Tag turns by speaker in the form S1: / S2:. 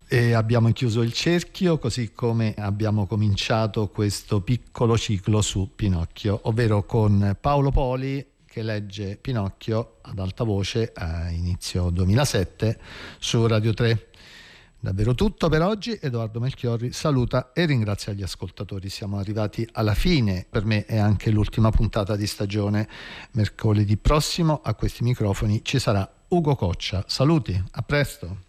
S1: E abbiamo chiuso il cerchio, così come abbiamo cominciato questo piccolo ciclo su Pinocchio, ovvero con Paolo Poli che legge Pinocchio ad alta voce a inizio 2007 su Radio 3. Davvero tutto per oggi. Edoardo Melchiorri saluta e ringrazia gli ascoltatori. Siamo arrivati alla fine, per me è anche l'ultima puntata di stagione. Mercoledì prossimo a questi microfoni ci sarà Ugo Coccia. Saluti, a presto.